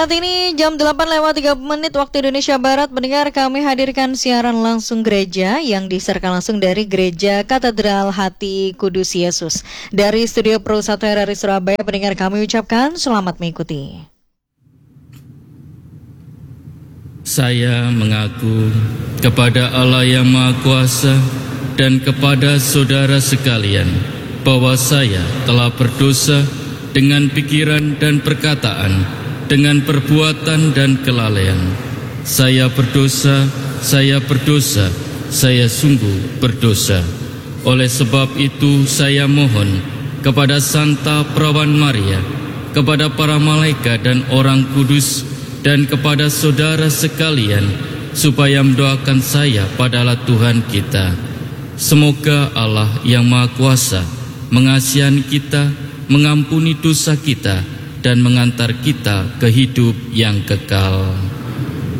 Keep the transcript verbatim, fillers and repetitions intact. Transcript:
Saat ini jam delapan lewat tiga menit waktu Indonesia Barat. Pendengar, kami hadirkan siaran langsung gereja yang disiarkan langsung dari Gereja Katedral Hati Kudus Yesus. Dari Studio Pro satu R R I Surabaya, pendengar kami ucapkan selamat mengikuti. Saya mengaku kepada Allah yang Maha Kuasa dan kepada saudara sekalian bahwa saya telah berdosa dengan pikiran dan perkataan, dengan perbuatan dan kelalaian. Saya berdosa, saya berdosa, saya sungguh berdosa. Oleh sebab itu saya mohon kepada Santa Perawan Maria, kepada para malaikat dan orang kudus, dan kepada saudara sekalian, supaya mendoakan saya pada Allah Tuhan kita. Semoga Allah yang Maha Kuasa mengasihani kita, mengampuni dosa kita, dan mengantar kita ke hidup yang kekal.